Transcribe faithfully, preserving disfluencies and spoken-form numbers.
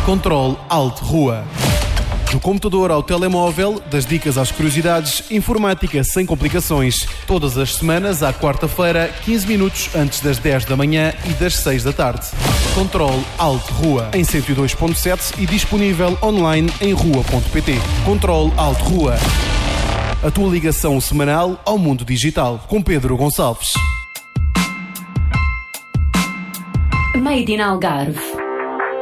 Controle Alt Rua. Do computador ao telemóvel, das dicas às curiosidades, informática sem complicações. Todas as semanas, à quarta-feira, quinze minutos antes das dez da manhã e das seis da tarde. Controle Alt Rua, em cento e dois ponto sete e disponível online em rua ponto pt. Controle Alt Rua. A tua ligação semanal ao mundo digital. Com Pedro Gonçalves. Made in Algarve.